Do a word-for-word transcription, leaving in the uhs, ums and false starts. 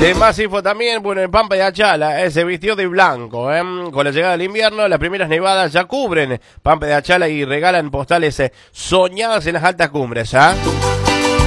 De más info también, bueno, en Pampa de Achala eh, se vistió de blanco. Eh. Con la llegada del invierno, las primeras nevadas ya cubren Pampa de Achala y regalan postales eh, soñadas en las altas cumbres. ¿eh?